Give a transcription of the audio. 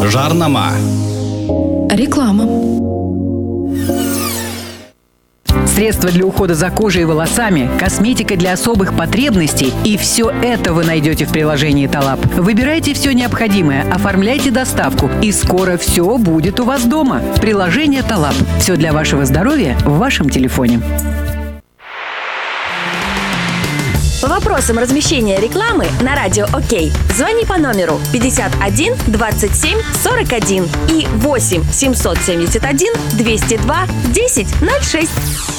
Жарнама. Реклама. Средства для ухода за кожей и волосами, косметика для особых потребностей – и все это вы найдете в приложении Талап. Выбирайте все необходимое, оформляйте доставку, и скоро все будет у вас дома. Приложение Талап. Все для вашего здоровья в вашем телефоне. По вопросам размещения рекламы на радио ОК звони по номеру 51 27 41 и 8 771 202 10 06.